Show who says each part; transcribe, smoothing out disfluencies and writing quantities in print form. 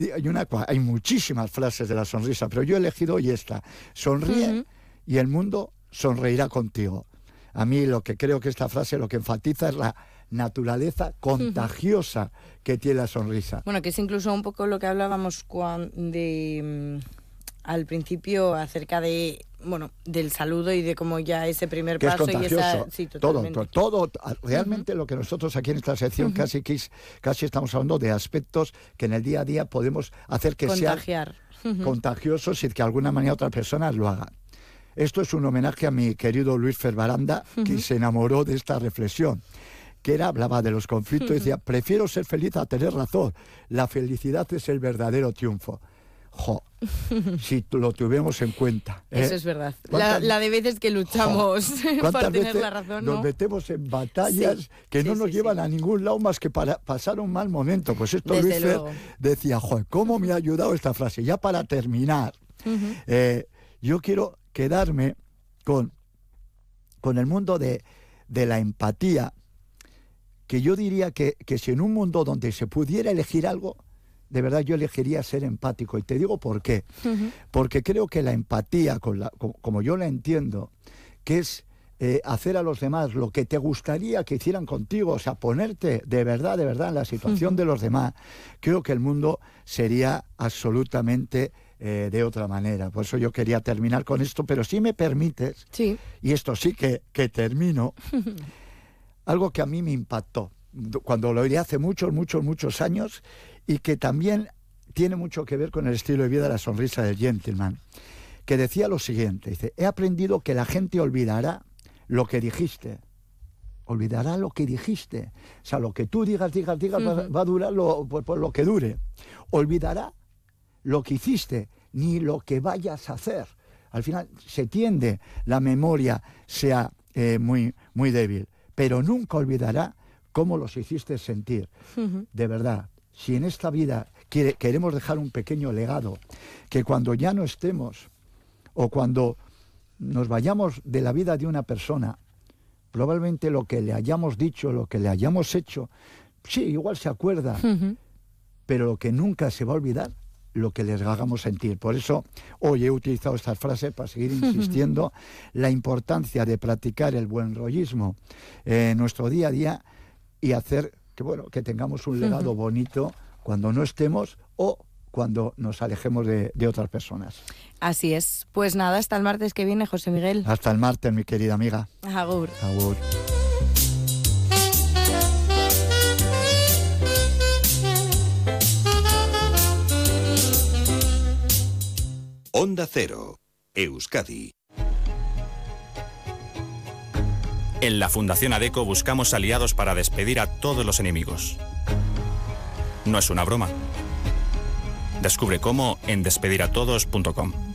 Speaker 1: hay muchísimas frases de la sonrisa, pero yo he elegido hoy esta. Sonríe y el mundo sonreirá contigo. A mí lo que creo que esta frase lo que enfatiza es la naturaleza contagiosa que tiene la sonrisa.
Speaker 2: Bueno, que es incluso un poco lo que hablábamos al principio acerca de, del saludo y de cómo ya ese primer
Speaker 1: que
Speaker 2: paso
Speaker 1: es contagioso.
Speaker 2: Sí, totalmente.
Speaker 1: Todo, realmente lo que nosotros aquí en esta sección casi estamos hablando de aspectos que en el día a día podemos hacer que
Speaker 2: contagiar.
Speaker 1: Sean contagiosos y que de alguna manera otras personas lo hagan. Esto es un homenaje a mi querido Luis Ferbaranda, que se enamoró de esta reflexión, que hablaba de los conflictos y decía, prefiero ser feliz a tener razón, la felicidad es el verdadero triunfo. Si lo tuviéramos en cuenta.
Speaker 2: Eso es verdad. La de veces que luchamos por tener la razón, ¿no?
Speaker 1: Nos metemos en batallas que no nos llevan a ningún lado más que para pasar un mal momento. Pues esto
Speaker 2: Desde
Speaker 1: Luis Fer
Speaker 2: luego.
Speaker 1: decía, ¿cómo me ha ayudado esta frase? Ya para terminar, yo quiero quedarme con el mundo de la empatía, que yo diría que si en un mundo donde se pudiera elegir algo, de verdad yo elegiría ser empático. Y te digo por qué. Porque creo que la empatía, como yo la entiendo, que es hacer a los demás lo que te gustaría que hicieran contigo, o sea, ponerte de verdad en la situación de los demás, creo que el mundo sería absolutamente de otra manera. Por eso yo quería terminar con esto, pero si me permites, y esto sí que termino, algo que a mí me impactó, cuando lo oí hace muchos años, y que también tiene mucho que ver con el estilo de vida de la sonrisa del gentleman, que decía lo siguiente, dice, he aprendido que la gente olvidará lo que dijiste. Olvidará lo que dijiste. O sea, lo que tú digas, va a durar lo que dure. Olvidará lo que hiciste, ni lo que vayas a hacer. Al final se tiende, la memoria sea muy débil, pero nunca olvidará cómo los hiciste sentir. De verdad, si en esta vida queremos dejar un pequeño legado, que cuando ya no estemos, o cuando nos vayamos de la vida de una persona, probablemente lo que le hayamos dicho, lo que le hayamos hecho, sí, igual se acuerda, pero lo que nunca se va a olvidar, lo que les hagamos sentir. Por eso hoy he utilizado estas frases para seguir insistiendo la importancia de practicar el buen rollismo en nuestro día a día y hacer que tengamos un legado bonito cuando no estemos o cuando nos alejemos de otras personas.
Speaker 2: Así es. Pues nada, hasta el martes que viene, José Miguel.
Speaker 1: Hasta el martes, mi querida amiga.
Speaker 2: Agur.
Speaker 1: Agur.
Speaker 3: Onda Cero, Euskadi.
Speaker 4: En la Fundación ADECO buscamos aliados para despedir a todos los enemigos. No es una broma. Descubre cómo en despediratodos.com.